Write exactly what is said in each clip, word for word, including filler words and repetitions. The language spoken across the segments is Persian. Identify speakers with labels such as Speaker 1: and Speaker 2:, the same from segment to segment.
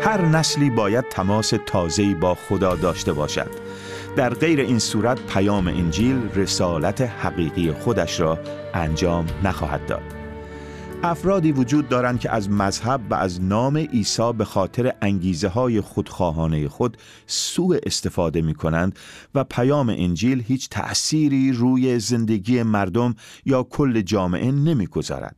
Speaker 1: هر نسلی باید تماس تازه‌ای با خدا داشته باشد. در غیر این صورت پیام انجیل رسالت حقیقی خودش را انجام نخواهد داد. افرادی وجود دارند که از مذهب و از نام عیسی به خاطر انگیزه های خودخواهانه خود سوء استفاده می کنند و پیام انجیل هیچ تأثیری روی زندگی مردم یا کل جامعه نمی گذارد.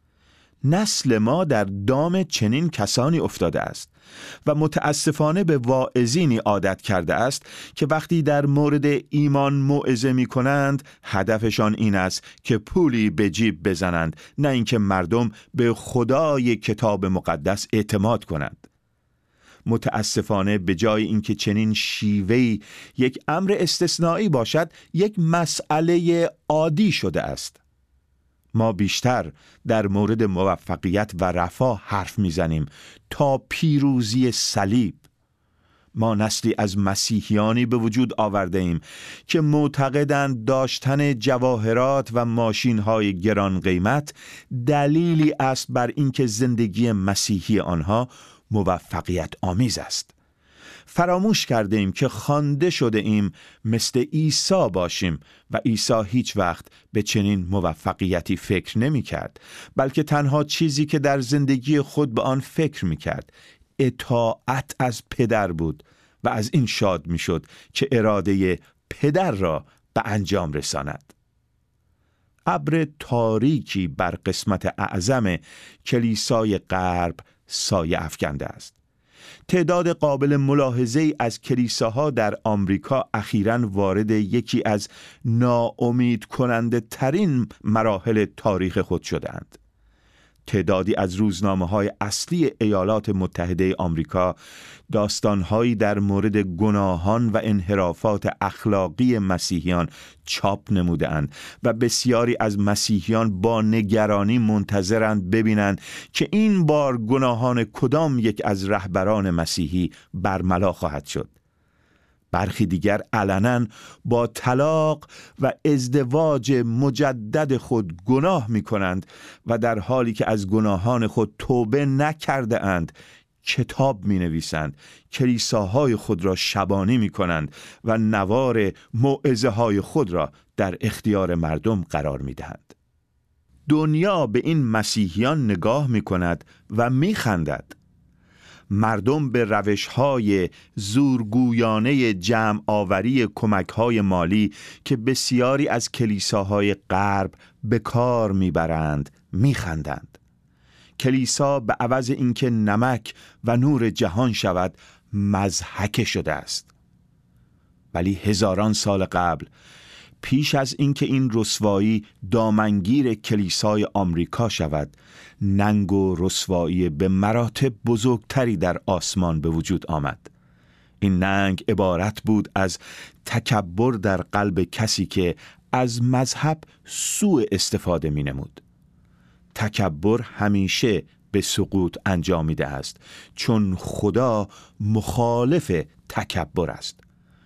Speaker 1: نسل ما در دام چنین کسانی افتاده است و متاسفانه به واعظینی عادت کرده است که وقتی در مورد ایمان موعظه می کنند هدفشان این است که پولی به جیب بزنند، نه اینکه مردم به خدای کتاب مقدس اعتماد کنند. متاسفانه به جای اینکه چنین شیوهی یک امر استثنایی باشد، یک مسئله عادی شده است. ما بیشتر در مورد موفقیت و رفاه حرف میزنیم تا پیروزی صلیب. ما نسلی از مسیحیانی به وجود آورده ایم که معتقدند داشتن جواهرات و ماشین‌های گران قیمت دلیلی است بر اینکه زندگی مسیحی آنها موفقیت آمیز است. فراموش کرده ایم که خوانده شده ایم مثل عیسی باشیم و عیسی هیچ وقت به چنین موفقیتی فکر نمی کرد، بلکه تنها چیزی که در زندگی خود به آن فکر می کرد اطاعت از پدر بود و از این شاد می شد که اراده پدر را به انجام رساند. ابر تاریکی بر قسمت اعظم کلیسای غرب سایه افکنده است. تعداد قابل ملاحظه‌ای از کلیساها در آمریکا اخیراً وارد یکی از ناامید کننده ترین مراحل تاریخ خود شدند. تعدادی از روزنامه‌های اصلی ایالات متحده آمریکا داستان‌هایی در مورد گناهان و انحرافات اخلاقی مسیحیان چاپ نموده‌اند و بسیاری از مسیحیان با نگرانی منتظرند ببینند که این بار گناهان کدام یک از رهبران مسیحی برملا خواهد شد. برخی دیگر علناً با طلاق و ازدواج مجدد خود گناه می کنند و در حالی که از گناهان خود توبه نکرده اند کتاب می نویسند، کلیساهای خود را شبانی می کنند و نوار موعظه های خود را در اختیار مردم قرار می دهند. دنیا به این مسیحیان نگاه می کند و می خندد. مردم به روش‌های زورگویانه جمع آوری کمک‌های مالی که بسیاری از کلیساهای غرب به کار می‌برند می‌خندند. کلیسا به عوض اینکه نمک و نور جهان شود مضحکه شده است. ولی هزاران سال قبل، پیش از اینکه این رسوایی دامنگیر کلیسای آمریکا شود، ننگ و رسوایی به مراتب بزرگتری در آسمان به وجود آمد. این ننگ عبارت بود از تکبر در قلب کسی که از مذهب سوء استفاده می نمود. تکبر همیشه به سقوط انجامیده است، چون خدا مخالف تکبر است.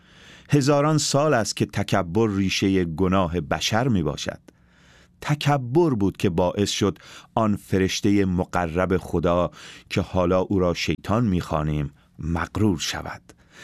Speaker 1: هزاران سال است که تکبر ریشه گناه بشر می باشد. تکبر بود که باعث شد آن فرشته مقرب خدا که حالا او را شیطان می خوانیم مغرور شود.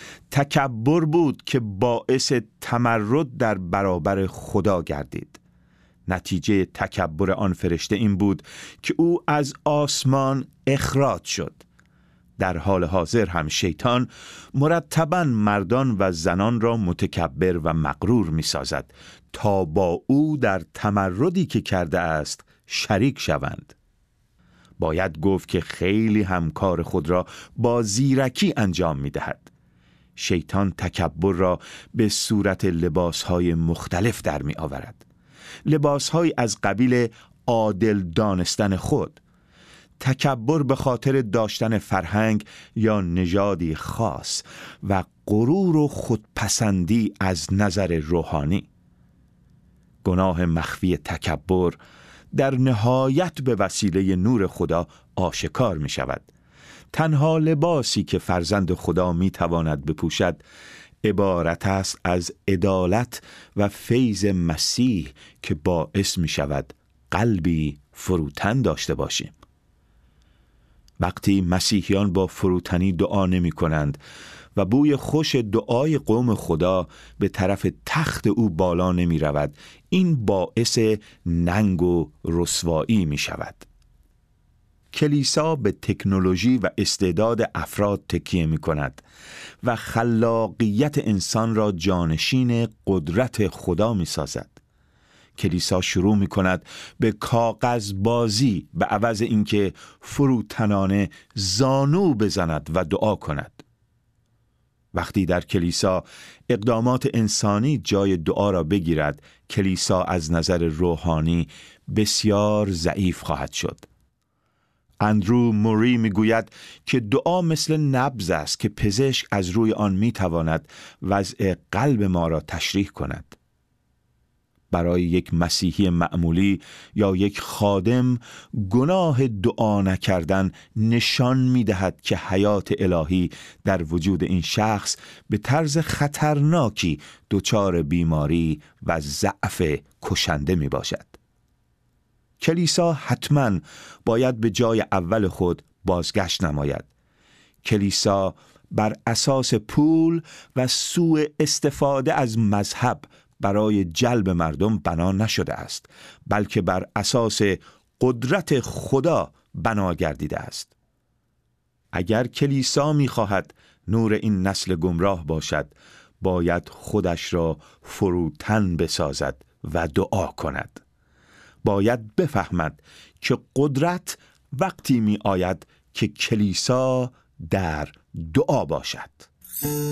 Speaker 1: تکبر بود که باعث تمرد در برابر خدا گردید. نتیجه تکبر آن فرشته این بود که او از آسمان اخراج شد. در حال حاضر هم شیطان مرتباً مردان و زنان را متکبر و مغرور می سازد تا با او در تمردی که کرده است شریک شوند. باید گفت که خیلی هم کار خود را با زیرکی انجام می دهد. شیطان تکبر را به صورت لباسهای مختلف در می آورد. لباسهای از قبیل عادل دانستن خود. تکبر به خاطر داشتن فرهنگ یا نژادی خاص و غرور و خودپسندی از نظر روحانی. گناه مخفی تکبر در نهایت به وسیله نور خدا آشکار می شود. تنها لباسی که فرزند خدا می تواند بپوشد عبارت است از عدالت و فیض مسیح که باعث می شود قلبی فروتن داشته باشیم. وقتی مسیحیان با فروتنی دعا نمی کنند و بوی خوش دعای قوم خدا به طرف تخت او بالا نمی رود، این باعث ننگ و رسوایی می شود. کلیسا به تکنولوژی و استعداد افراد تکیه می کند و خلاقیت انسان را جانشین قدرت خدا می سازد. کلیسا شروع می کند به کاغذ بازی به عوض اینکه فروتنانه زانو بزند و دعا کند. وقتی در کلیسا اقدامات انسانی جای دعا را بگیرد، کلیسا از نظر روحانی بسیار ضعیف خواهد شد. اندرو موری میگوید که دعا مثل نبض است که پزشک از روی آن میتواند وضع قلب ما را تشریح کند. برای یک مسیحی معمولی یا یک خادم، گناه دعا نکردن نشان می‌دهد که حیات الهی در وجود این شخص به طرز خطرناکی دچار بیماری و ضعف کشنده میباشد. کلیسا حتماً باید به جای اول خود بازگشت نماید. کلیسا بر اساس پول و سوء استفاده از مذهب برای جلب مردم بنا نشده است، بلکه بر اساس قدرت خدا بنا گردیده است. اگر کلیسا می‌خواهد نور این نسل گمراه باشد، باید خودش را فروتن بسازد و دعا کند. باید بفهمد که قدرت وقتی می آید که کلیسا در دعا باشد.